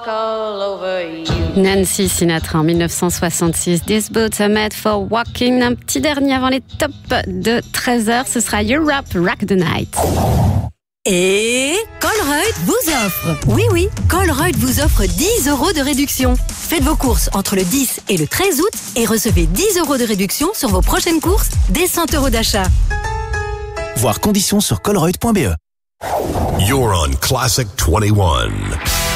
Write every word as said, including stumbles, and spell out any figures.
Nancy Sinatra en dix-neuf cent soixante-six. These boots are made for walking. Un petit dernier avant les tops de treize heures, ce sera Europe Rock the Night. Et Colruyt vous offre, oui oui, Colruyt vous offre dix euros de réduction. Faites vos courses entre le dix et le treize août et recevez dix euros de réduction sur vos prochaines courses dès cent euros d'achat. Voir conditions sur colruyt point b e. You're on Classic twenty-one.